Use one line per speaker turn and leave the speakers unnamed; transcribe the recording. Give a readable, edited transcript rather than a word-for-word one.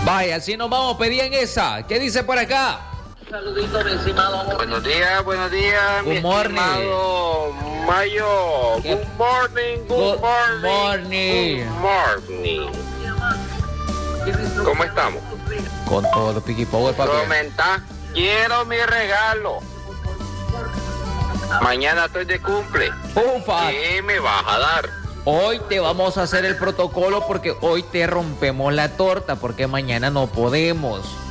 Vaya, si nos vamos, pedían esa. ¿Qué dice por acá?
Saludito, mi estimado.
Buenos días,
Good morning.
estimado Mayo.
¿Qué?
Good morning.
Good morning.
¿Cómo estamos?
Con todo, Piqui Power, papi.
Comenta, quiero mi regalo. Mañana estoy de cumple.
Ufa.
¿Qué me vas a dar?
Hoy te vamos a hacer el protocolo porque hoy te rompemos la torta porque mañana no podemos.